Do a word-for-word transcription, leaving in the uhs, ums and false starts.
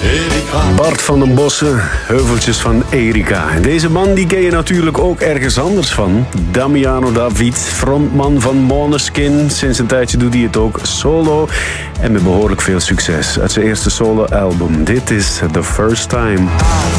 Bart van den Bossen, Heuveltjes van Erika. En deze man die ken je natuurlijk ook ergens anders van. Damiano David, frontman van Måneskin. Sinds een tijdje doet hij het ook solo. En met behoorlijk veel succes uit zijn eerste solo-album. Dit is The First Time.